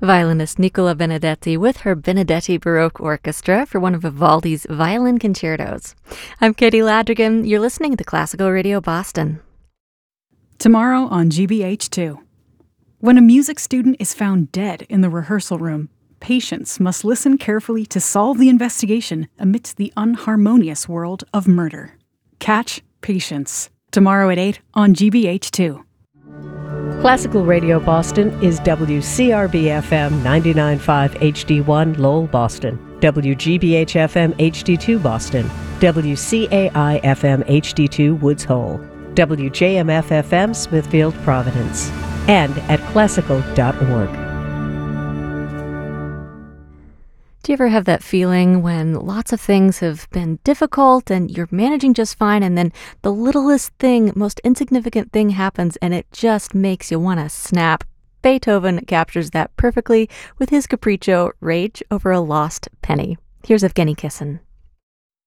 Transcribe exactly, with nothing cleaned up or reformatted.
Violinist Nicola Benedetti with her Benedetti Baroque Orchestra for one of Vivaldi's violin concertos. I'm Katie Ladrigan. You're listening to Classical Radio Boston. Tomorrow on G B H two. When a music student is found dead in the rehearsal room, patients must listen carefully to solve the investigation amidst the unharmonious world of murder. Catch Patience. Tomorrow at eight on G B H two. Classical Radio Boston is W C R B F M ninety-nine point five H D one Lowell, Boston, W G B H F M H D two Boston, W C A I F M H D two Woods Hole, W J M F F M Smithfield, Providence, and at classical dot org. Do you ever have that feeling when lots of things have been difficult and you're managing just fine, and then the littlest thing, most insignificant thing happens and it just makes you want to snap? Beethoven captures that perfectly with his capriccio, Rage Over a Lost Penny. Here's Evgeny Kissin.